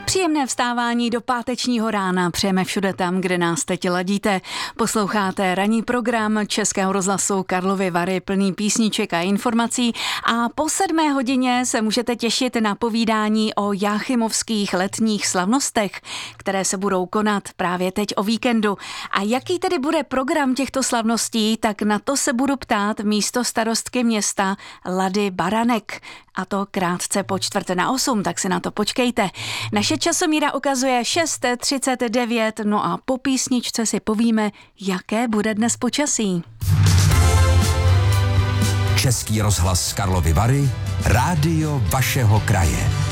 Příjemné vstávání do pátečního rána přejeme všude tam, kde nás teď ladíte. Posloucháte ranní program Českého rozhlasu Karlovy Vary plný písniček a informací a po 7 hodině se můžete těšit na povídání o jáchymovských letních slavnostech, které se budou konat právě teď o víkendu. A jaký tedy bude program těchto slavností, tak na to se budu ptát místostarostky města Lady Baranek. A to krátce po 7:45, tak si na to počkejte. Naše časomíra ukazuje 6:39, no a po písničce si povíme, jaké bude dnes počasí. Český rozhlas Karlovy Vary, rádio vašeho kraje.